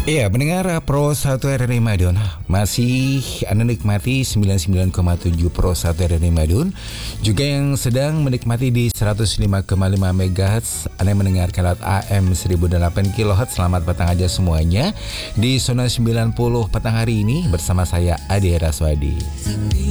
Iya, pendengar Pro 1 RRI Madiun masih Anda nikmati 99,7 Pro 1 RRI Madiun. Juga yang sedang menikmati di 105,5 MHz, Anda mendengarkan lewat AM 1008 kHz. Selamat petang aja semuanya di Zona 90 petang hari ini bersama saya Adi Raswadi.